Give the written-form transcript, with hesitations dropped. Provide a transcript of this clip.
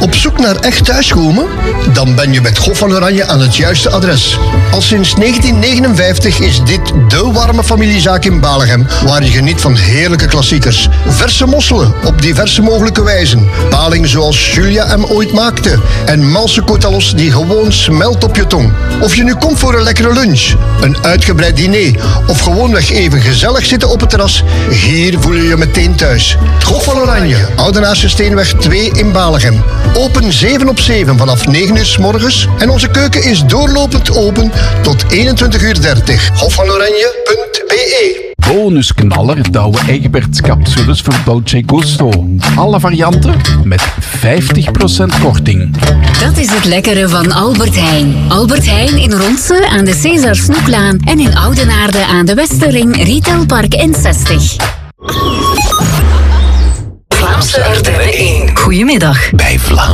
Op zoek naar echt thuiskomen? Dan ben je met Hof van Oranje aan het juiste adres. Al sinds 1959 is dit de warme familiezaak in Balegem, waar je geniet van heerlijke klassiekers. Verse mosselen op diverse mogelijke wijzen. Paling zoals Julia hem ooit maakte. En malse kotalos die gewoon smelt op je tong. Of je nu komt voor een lekkere lunch, een uitgebreid diner of gewoonweg even gezellig zitten op het terras, hier voel je je meteen thuis. Het Hof van Oranje, Oudenaarse Steenweg 2 in Balegem. Open 7 op 7 vanaf 9 uur 's morgens en onze keuken is doorlopend open tot 21:30. hofvanoranje.be. Bonusknaller Douwe Egberts capsules voor Dolce Gusto. Alle varianten met 50% korting. Dat is het lekkere van Albert Heijn. Albert Heijn in Ronse aan de César Snoeklaan en in Oudenaarde aan de Westerring, Retailpark N60. Vlaamse RTV 1. Goedemiddag. Bij Vlaam.